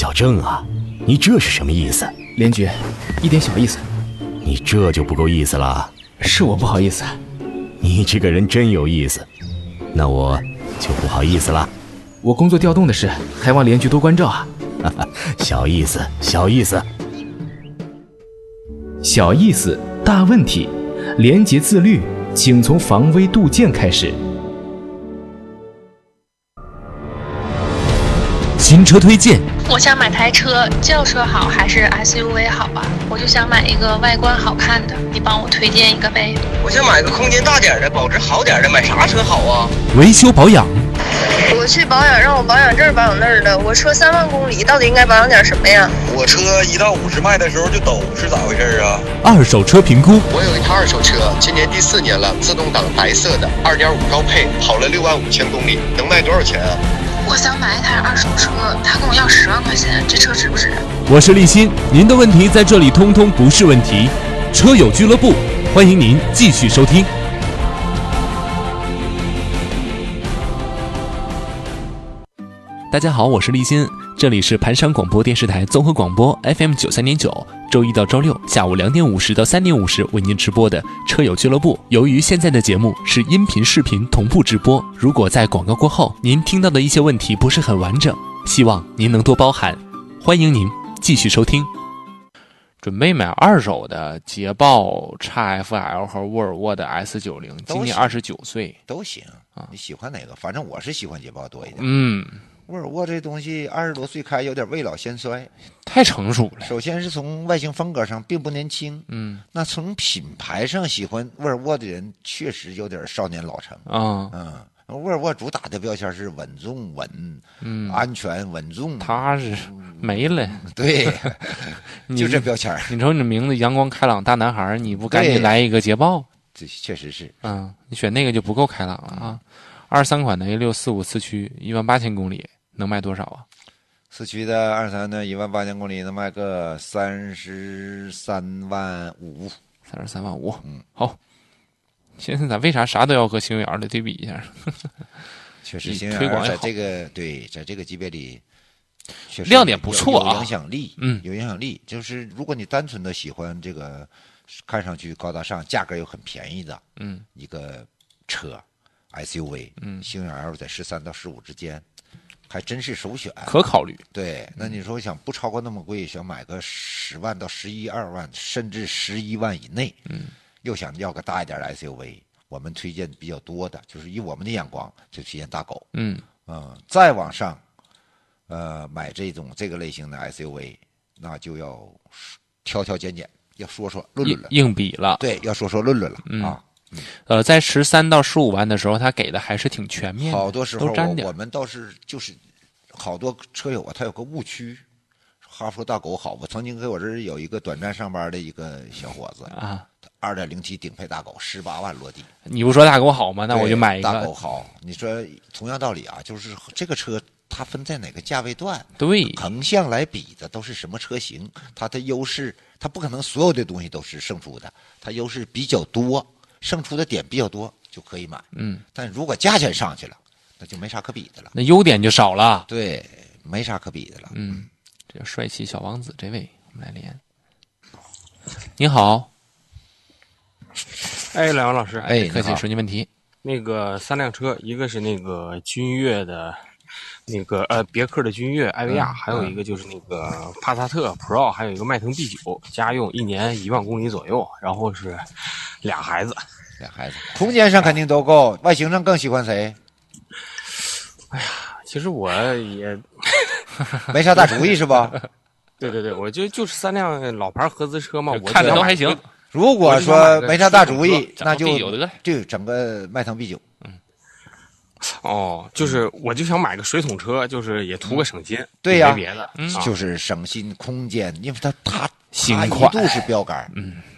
小郑啊，你这是什么意思？ 连局，一点小意思。 你这就不够意思了。 是我不好意思。 你这个人真有意思，那我就不好意思了。 我工作调动的事，还望连局多关照啊。 小意思，小意思。 小意思，大问题。廉洁自律，请从防微杜渐开始。 新车推荐。 我想买台车，轿车好还是 SUV 好啊？我就想买一个外观好看的，你帮我推荐一个呗。 我想买个空间大点的，保值好点的，买啥车好啊？ 维修保养。 我去保养，让我保养这儿保养那儿的。我车3万公里，到底应该保养点什么呀？ 我车1到50迈的时候就抖，是咋回事啊？ 二手车评估。 我有一台二手车，今年第4年了，自动挡白色的，2.5高配，跑了6万5千公里，能卖多少钱啊？ 我想买一台二手车，他跟我要10万块钱，这车值不值？ 我是立新，您的问题在这里通通不是问题。车友俱乐部，欢迎您继续收听。大家好，我是立新，这里是盘山广播电视台综合广播 FM93.9，周一到周六下午2点50到3点50为您直播的车友俱乐部。由于现在的节目是音频视频同步直播，如果在广告过后您听到的一些问题不是很完整，希望您能多包涵。欢迎您继续收听。准备买二手的捷豹 XFL 和沃尔沃的 S90， 今年29岁都行啊。你喜欢哪个？反正我是喜欢捷豹多一点。沃尔沃这东西20多岁开有点未老先衰， 太成熟了。 首先是从外形风格上并不年轻，那从品牌上喜欢沃尔沃的人确实有点少年老成啊。沃尔沃主打的标签是稳重稳，安全稳重， 踏实没了。 对，就这标签。 你瞅你的名字阳光开朗大男孩，你不赶紧来一个捷豹？ 这确实是， 你选那个就不够开朗了啊。23款的 A645四驱18000公里能卖多少啊？ 四驱的23的18000公里能卖个33万5。 33万5，好。现在咱为啥都要和星源的对比一下？ 确实，星源在这个级别里，确实亮点不错啊， 有影响力，有影响力。就是如果你单纯的喜欢这个，看上去高大上，价格又很便宜的，一个车 SUV，星源 L 在13到15之间，还真是首选， 可考虑。 对，那你说想不超过那么贵，想买个10万到11、2万，甚至11万以内，又想要个大一点的 SUV， 我们推荐比较多的，就是以我们的眼光就推荐大狗。再往上，买这个类型的 SUV， 那就要挑拣拣，要说论了， 硬比了。 对，要说论了啊。 在13到15万的时候，他给的还是挺全面的， 好多时候都沾点。 我们倒是就是好多车友啊，他有个误区。哈弗大狗好，我曾经给我这儿有一个短暂上班的一个小伙子啊，2.0T 顶配大狗18万落地。 你不说大狗好吗？那我就买一个。 大狗好，你说同样道理啊，就是这个车它分在哪个价位段？ 对， 横向来比的都是什么车型？它的优势，它不可能所有的东西都是胜出的，它优势比较多，胜出的点比较多就可以买。但如果价钱上去了，那就没啥可比的了， 那优点就少了。 对，没啥可比的了。 这帅气小王子这位，我们来连。你好， 两位老师， 客气，说您问题。 那个3辆车，一个是那个君越的，那个别克的君越、艾维亚，还有一个就是那个帕萨特 Pro， 还有一个迈腾 B9， 家用1年1万公里左右，然后是俩孩子， 空间上肯定都够，外形上更喜欢谁？ 哎呀，其实我也没啥大主意是吧？ 对，我就是3辆老牌合资车嘛，我看着都还行。 如果说没啥大主意，那就整个迈腾 B9。 就是我就想买个水桶车，就是也图个省心。 对呀， 没别的， 就是省心空间，因为它新快一度是标杆。